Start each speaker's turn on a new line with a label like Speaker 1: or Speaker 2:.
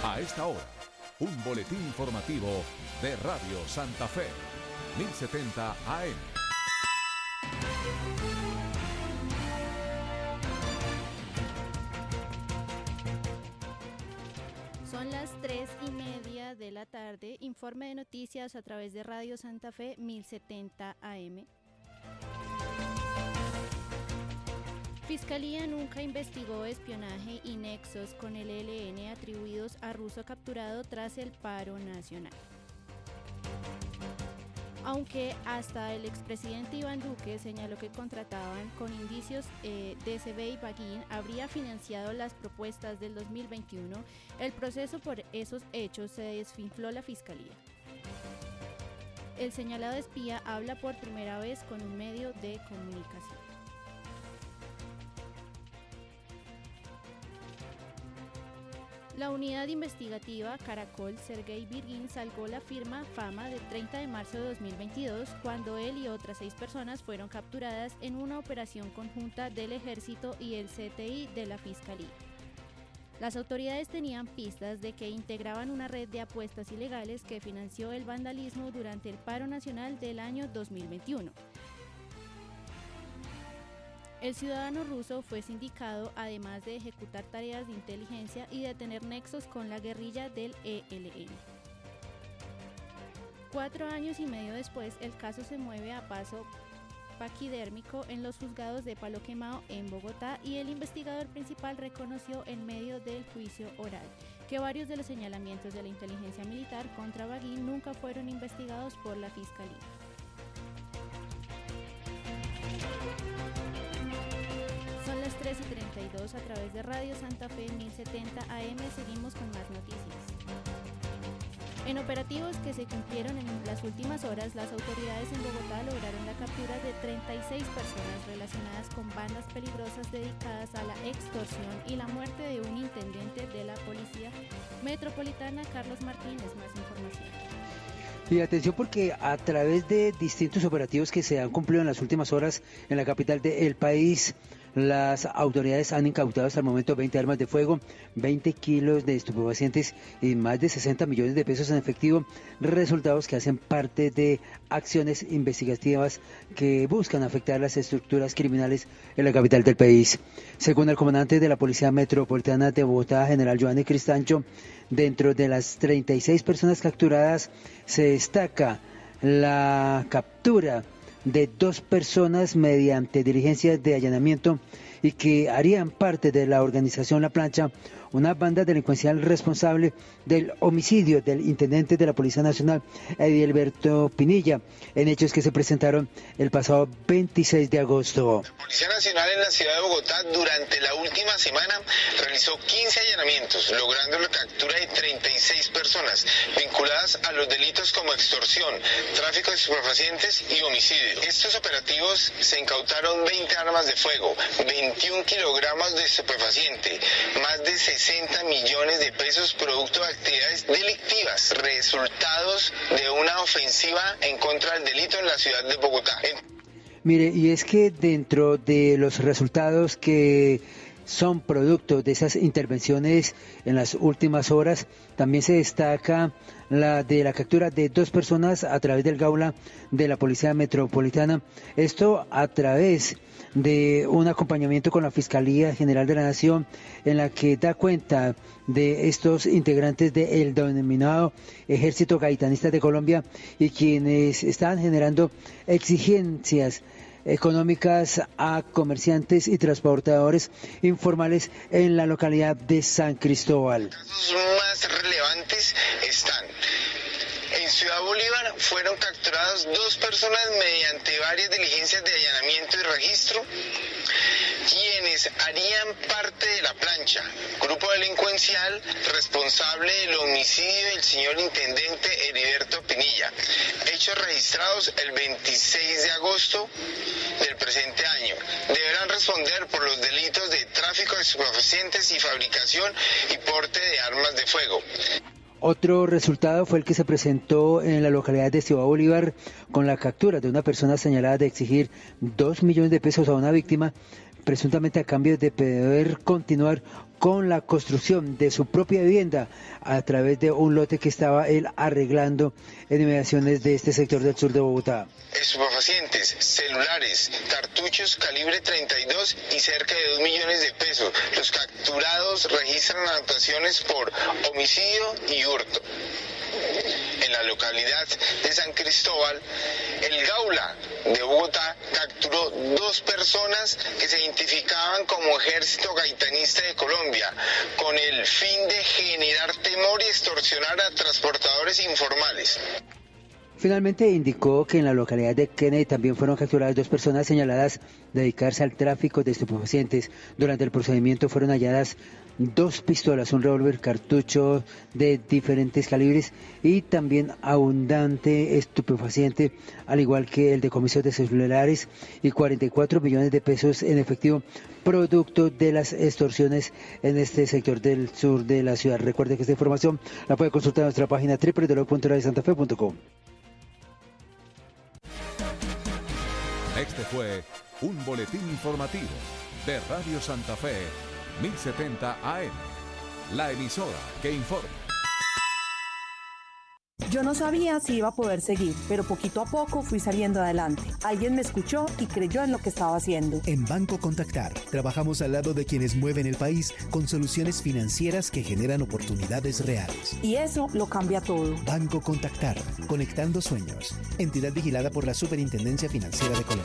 Speaker 1: A esta hora, un boletín informativo de Radio Santa Fe, 1070 AM.
Speaker 2: Son las 3:30 de la tarde. Informe de noticias a través de Radio Santa Fe 1070 AM. Fiscalía nunca investigó espionaje y nexos con el ELN atribuidos a ruso capturado tras el paro nacional. Aunque hasta el expresidente Iván Duque señaló que contrataban con indicios DCB y Baguín habría financiado las propuestas del 2021, el proceso por esos hechos se desfinfló la Fiscalía. El señalado espía habla por primera vez con un medio de comunicación. La unidad investigativa Caracol Sergei Virgin salvó la firma Fama del 30 de marzo de 2022 cuando él y otras 6 personas fueron capturadas en una operación conjunta del Ejército y el CTI de la Fiscalía. Las autoridades tenían pistas de que integraban una red de apuestas ilegales que financió el vandalismo durante el paro nacional del año 2021. El ciudadano ruso fue sindicado además de ejecutar tareas de inteligencia y de tener nexos con la guerrilla del ELN. 4 años y medio después, el caso se mueve a paso paquidérmico en los juzgados de Palo Quemado en Bogotá y el investigador principal reconoció en medio del juicio oral que varios de los señalamientos de la inteligencia militar contra Baguín nunca fueron investigados por la Fiscalía. Son las 3:32 a través de Radio Santa Fe 1070 AM. Seguimos con más noticias. En operativos que se cumplieron en las últimas horas, las autoridades en Bogotá lograron la captura de 36 personas relacionadas con bandas peligrosas dedicadas a la extorsión y la muerte de un intendente de la Policía Metropolitana, Carlos Martínez. Más información.
Speaker 3: Y atención porque a través de distintos operativos que se han cumplido en las últimas horas en la capital del país, las autoridades han incautado hasta el momento 20 armas de fuego, 20 kilos de estupefacientes y más de 60 millones de pesos en efectivo, resultados que hacen parte de acciones investigativas que buscan afectar las estructuras criminales en la capital del país. Según el comandante de la Policía Metropolitana de Bogotá, general Giovanni Cristancho, dentro de las 36 personas capturadas se destaca la captura de 2 personas mediante diligencias de allanamiento y que harían parte de la organización La Plancha, una banda delincuencial responsable del homicidio del intendente de la Policía Nacional, Edilberto Pinilla, en hechos que se presentaron el pasado 26 de agosto.
Speaker 4: La Policía Nacional en la ciudad de Bogotá durante la última semana realizó 15 allanamientos, logrando la captura de 36 personas vinculadas a los delitos como extorsión, tráfico de estupefacientes y homicidio. Estos operativos se incautaron 20 armas de fuego, 21 kilogramos de estupefaciente, más de 60 millones de pesos producto de actividades delictivas, resultados de una ofensiva en contra del delito en la ciudad de Bogotá.
Speaker 3: Mire, y es que dentro de los resultados que son producto de esas intervenciones en las últimas horas, también se destaca la de la captura de 2 personas a través del Gaula de la Policía Metropolitana, esto a través de un acompañamiento con la Fiscalía General de la Nación, en la que da cuenta de estos integrantes del denominado Ejército Gaitanista de Colombia y quienes están generando exigencias económicas a comerciantes y transportadores informales en la localidad de San Cristóbal.
Speaker 4: Los más relevantes están: en Ciudad Bolívar fueron capturadas 2 personas mediante varias diligencias de allanamiento y registro, quienes harían parte de La Plancha, grupo delincuencial responsable del homicidio del señor intendente Heriberto Pinilla, hechos registrados el 26 de agosto del presente año. Deberán responder por los delitos de tráfico de estupefacientes y fabricación y porte de armas de fuego.
Speaker 3: Otro resultado fue el que se presentó en la localidad de Ciudad Bolívar con la captura de una persona señalada de exigir 2 millones de pesos a una víctima presuntamente a cambio de poder continuar con la construcción de su propia vivienda a través de un lote que estaba él arreglando en inmediaciones de este sector del sur de Bogotá.
Speaker 4: Estupefacientes, celulares, cartuchos calibre 32 y cerca de 2 millones de pesos. Los capturados registran anotaciones por homicidio y hurto. En la localidad de San Cristóbal, el Gaula de Bogotá capturó 2 personas que se identificaban como Ejército Gaitanista de Colombia, con el fin de generar temor y extorsionar a transportadores informales.
Speaker 3: Finalmente indicó que en la localidad de Kennedy también fueron capturadas 2 personas señaladas de dedicarse al tráfico de estupefacientes. Durante el procedimiento fueron halladas 2 pistolas, un revólver, cartucho de diferentes calibres y también abundante estupefaciente, al igual que el decomiso de celulares y 44 millones de pesos en efectivo, producto de las extorsiones en este sector del sur de la ciudad. Recuerde que esta información la puede consultar en nuestra página www.radiosantafe.com.
Speaker 1: Este fue un boletín informativo de Radio Santa Fe, 1070 AM, la emisora que informa.
Speaker 5: Yo no sabía si iba a poder seguir, pero poquito a poco fui saliendo adelante. Alguien me escuchó y creyó en lo que estaba haciendo.
Speaker 6: En Banco Contactar, trabajamos al lado de quienes mueven el país con soluciones financieras que generan oportunidades reales.
Speaker 5: Y eso lo cambia todo.
Speaker 6: Banco Contactar, conectando sueños. Entidad vigilada por la Superintendencia Financiera de Colombia.